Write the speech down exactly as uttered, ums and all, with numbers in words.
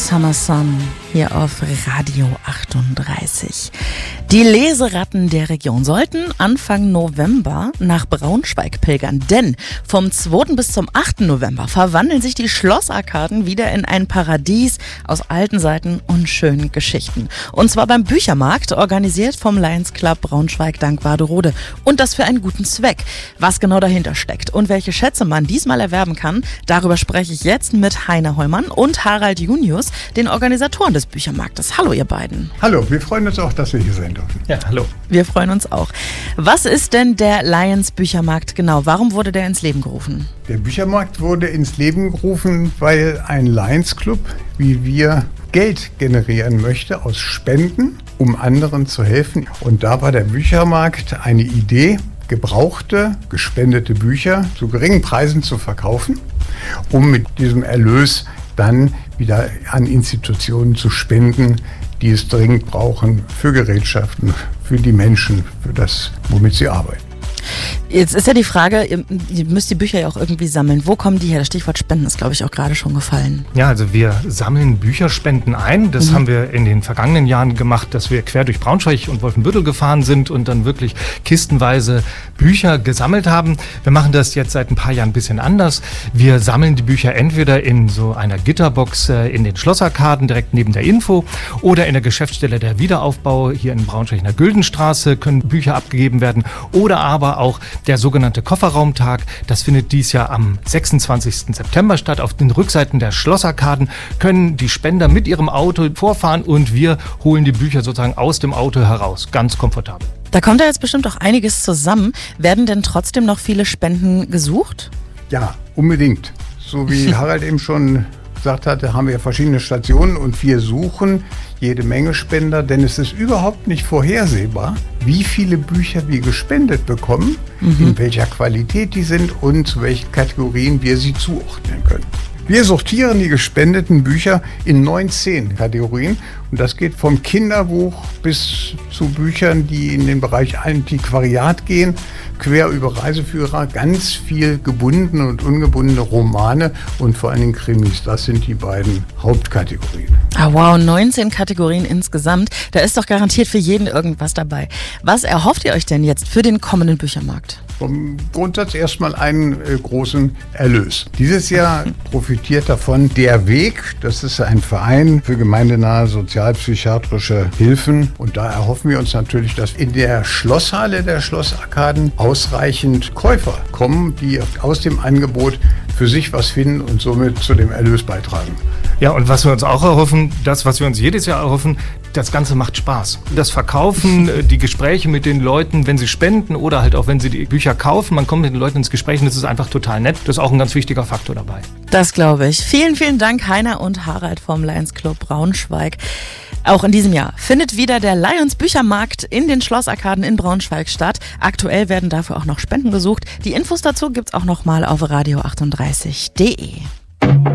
Summer Sun hier auf Radio achtunddreißig. Die Leseratten der Region sollten Anfang November nach Braunschweig pilgern, denn vom zweiten bis zum achten November verwandeln sich die Schlossarkaden wieder in ein Paradies aus alten Seiten und schönen Geschichten. Und zwar beim Büchermarkt, organisiert vom Lions Club Braunschweig Dank Warderode. Und das für einen guten Zweck. Was genau dahinter steckt und welche Schätze man diesmal erwerben kann, darüber spreche ich jetzt mit Heiner Heumann und Harald Junius, den Organisatoren des Büchermarktes. Hallo ihr beiden. Hallo, wir freuen uns auch, dass wir hier sein dürfen. Ja, hallo. Wir freuen uns auch. Was ist denn der Lions Büchermarkt genau? Warum wurde der ins Leben gerufen? Der Büchermarkt wurde ins Leben gerufen, weil ein Lions Club wie wir Geld generieren möchte aus Spenden, um anderen zu helfen. Und da war der Büchermarkt eine Idee, gebrauchte, gespendete Bücher zu geringen Preisen zu verkaufen, um mit diesem Erlös dann wieder an Institutionen zu spenden, die es dringend brauchen für Gerätschaften, für die Menschen, für das, womit sie arbeiten. Jetzt ist ja die Frage, ihr, ihr müsst die Bücher ja auch irgendwie sammeln. Wo kommen die her? Das Stichwort Spenden ist, glaube ich, auch gerade schon gefallen. Ja, also wir sammeln Bücherspenden ein. Das mhm. haben wir in den vergangenen Jahren gemacht, dass wir quer durch Braunschweig und Wolfenbüttel gefahren sind und dann wirklich kistenweise Bücher gesammelt haben. Wir machen das jetzt seit ein paar Jahren ein bisschen anders. Wir sammeln die Bücher entweder in so einer Gitterbox in den Schlossarkaden direkt neben der Info oder in der Geschäftsstelle der Wiederaufbau hier in Braunschweig in der Güldenstraße können Bücher abgegeben werden oder aber auch der sogenannte Kofferraumtag. Das findet dies Jahr am sechsundzwanzigsten September statt. Auf den Rückseiten der Schlossarkaden können die Spender mit ihrem Auto vorfahren und wir holen die Bücher sozusagen aus dem Auto heraus. Ganz komfortabel. Da kommt ja jetzt bestimmt auch einiges zusammen. Werden denn trotzdem noch viele Spenden gesucht? Ja, unbedingt. So wie Harald eben schon gesagt hatte, haben wir verschiedene Stationen und wir suchen jede Menge Spender, denn es ist überhaupt nicht vorhersehbar, wie viele Bücher wir gespendet bekommen, mhm. in welcher Qualität die sind und zu welchen Kategorien wir sie zuordnen können. Wir sortieren die gespendeten Bücher in neunzehn Kategorien und das geht vom Kinderbuch bis zu Büchern, die in den Bereich Antiquariat gehen, quer über Reiseführer, ganz viel gebundene und ungebundene Romane und vor allen Dingen Krimis. Das sind die beiden Hauptkategorien. Ah wow, neunzehn Kategorien insgesamt. Da ist doch garantiert für jeden irgendwas dabei. Was erhofft ihr euch denn jetzt für den kommenden Büchermarkt? Vom Grundsatz erstmal einen äh, großen Erlös. Dieses Jahr profitiert davon der Weg. Das ist ein Verein für gemeindenahe sozialpsychiatrische Hilfen. Und da erhoffen wir uns natürlich, dass in der Schlosshalle der Schlossarkaden ausreichend Käufer kommen, die aus dem Angebot für sich was finden und somit zu dem Erlös beitragen. Ja, und was wir uns auch erhoffen, das, was wir uns jedes Jahr erhoffen, das Ganze macht Spaß. Das Verkaufen, die Gespräche mit den Leuten, wenn sie spenden oder halt auch wenn sie die Bücher kaufen, man kommt mit den Leuten ins Gespräch und das ist einfach total nett. Das ist auch ein ganz wichtiger Faktor dabei. Das glaube ich. Vielen, vielen Dank, Heiner und Harald vom Lions Club Braunschweig. Auch in diesem Jahr findet wieder der Lions Büchermarkt in den Schlossarkaden in Braunschweig statt. Aktuell werden dafür auch noch Spenden gesucht. Die Infos dazu gibt's auch noch mal auf radio achtunddreißig punkt de.